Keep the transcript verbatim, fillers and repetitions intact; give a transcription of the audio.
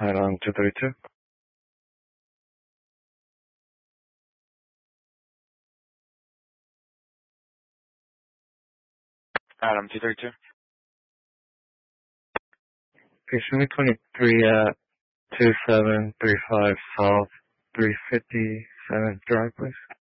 Adam two thirty-two. Adam two thirty-two. Okay, show me twenty-three at two seven three five South three fifty-seventh Drive, please.